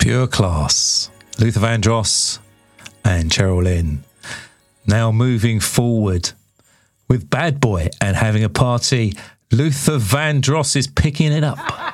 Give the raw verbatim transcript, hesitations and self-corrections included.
Pure class. Luther Vandross and Cheryl Lynn. Now moving forward with Bad Boy and Having a Party. Luther Vandross is picking it up.